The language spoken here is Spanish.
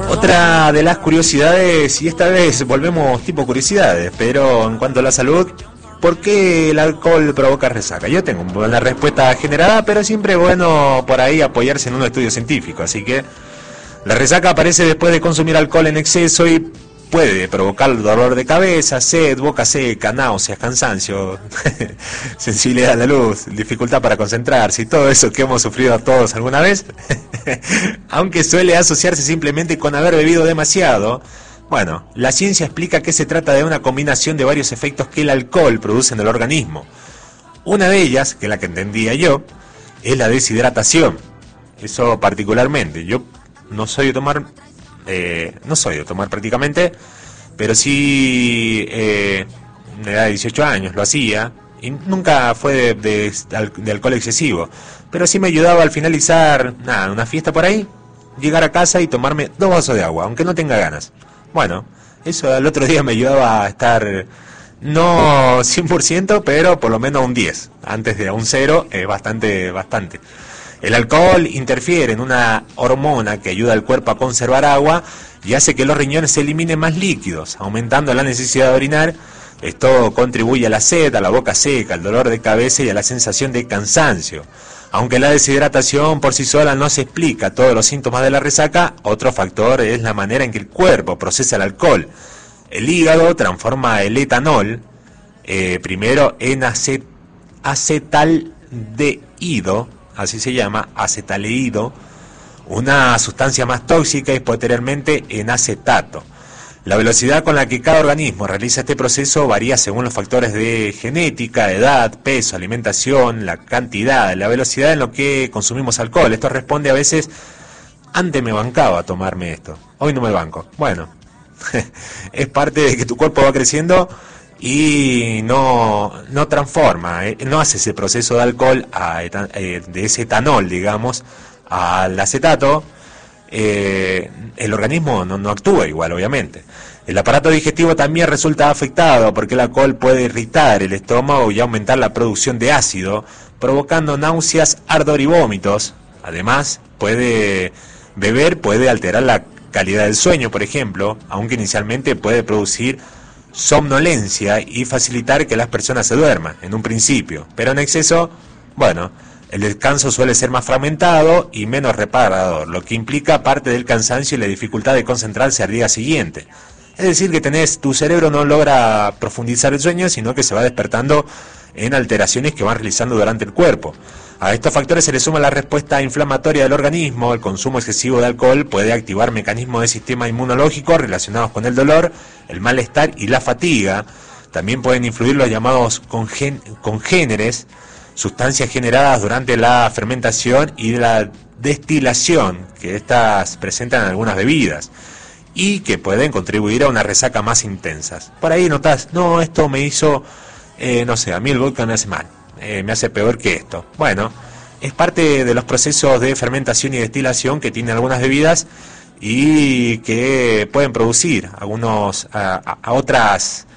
Otra de las curiosidades, y esta vez volvemos tipo curiosidades, pero en cuanto a la salud, ¿por qué el alcohol provoca resaca? Yo tengo una respuesta generada, pero siempre es bueno por ahí apoyarse en un estudio científico. Así que la resaca aparece después de consumir alcohol en exceso y puede provocar dolor de cabeza, sed, boca seca, náuseas, cansancio, sensibilidad a la luz, dificultad para concentrarse y todo eso que hemos sufrido todos alguna vez. Aunque suele asociarse simplemente con haber bebido demasiado. Bueno, la ciencia explica que se trata de una combinación de varios efectos que el alcohol produce en el organismo. Una de ellas, que es la que entendía yo, es la deshidratación. Eso particularmente. Yo no soy de tomar prácticamente, pero sí en la edad de 18 años lo hacía y nunca fue de alcohol excesivo, pero sí me ayudaba al finalizar una fiesta por ahí, llegar a casa y tomarme 2 vasos de agua, aunque no tenga ganas. Bueno, eso al otro día me ayudaba a estar no 100%, pero por lo menos un 10, antes de un 0, bastante. El alcohol interfiere en una hormona que ayuda al cuerpo a conservar agua y hace que los riñones eliminen más líquidos, aumentando la necesidad de orinar. Esto contribuye a la sed, a la boca seca, al dolor de cabeza y a la sensación de cansancio. Aunque la deshidratación por sí sola no se explica todos los síntomas de la resaca, otro factor es la manera en que el cuerpo procesa el alcohol. El hígado transforma el etanol, primero en acetaldehído, así se llama, acetaldehído, una sustancia más tóxica, y posteriormente en acetato. La velocidad con la que cada organismo realiza este proceso varía según los factores de genética, edad, peso, alimentación, la cantidad, la velocidad en lo que consumimos alcohol. Esto responde a veces: antes me bancaba tomarme esto, hoy no me banco. Bueno, es parte de que tu cuerpo va creciendo y no transforma, no hace ese proceso de alcohol de ese etanol, digamos, al acetato. El organismo no actúa igual, obviamente. El aparato digestivo también resulta afectado porque el alcohol puede irritar el estómago y aumentar la producción de ácido, provocando náuseas, ardor y vómitos. Además, beber puede alterar la calidad del sueño, por ejemplo, aunque inicialmente puede producir somnolencia y facilitar que las personas se duerman en un principio, pero en exceso, bueno, el descanso suele ser más fragmentado y menos reparador, lo que implica parte del cansancio y la dificultad de concentrarse al día siguiente. Es decir, que tu cerebro no logra profundizar el sueño, sino que se va despertando en alteraciones que van realizando durante el cuerpo. A estos factores se le suma la respuesta inflamatoria del organismo. El consumo excesivo de alcohol puede activar mecanismos del sistema inmunológico relacionados con el dolor, el malestar y la fatiga. También pueden influir los llamados congéneres, sustancias generadas durante la fermentación y la destilación, que estas presentan en algunas bebidas y que pueden contribuir a una resaca más intensas. Por ahí notás, no, esto me hizo, a mí el vodka me hace mal, me hace peor que esto. Bueno, es parte de los procesos de fermentación y destilación que tienen algunas bebidas y que pueden producir a otras